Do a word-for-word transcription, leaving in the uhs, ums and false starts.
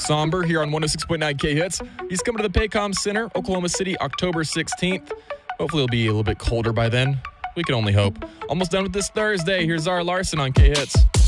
somber here on one oh six point nine K-Hits. He's coming to the Paycom Center, Oklahoma City, October sixteenth. Hopefully it'll be a little bit colder by then. We can only hope. Almost done with this Thursday. Here's Zara Larson on K-Hits.